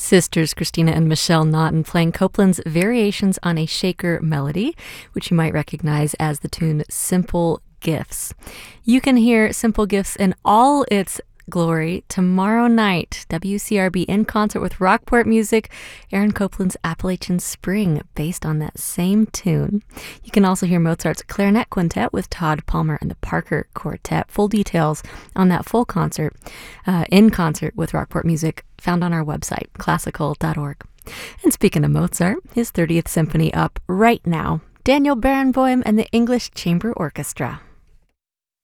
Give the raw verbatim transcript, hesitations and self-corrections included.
Sisters Christina and Michelle Naughton playing Copland's Variations on a Shaker Melody, which you might recognize as the tune Simple Gifts. You can hear Simple Gifts in all its glory tomorrow night. W C R B in concert with Rockport Music, Aaron Copland's Appalachian Spring, based on that same tune. You can also hear Mozart's Clarinet Quintet with Todd Palmer and the Parker Quartet. Full details on that full concert, uh, in concert with Rockport Music, found on our website, classical dot org. And speaking of Mozart, his thirtieth Symphony up right now. Daniel Barenboim and the English Chamber Orchestra.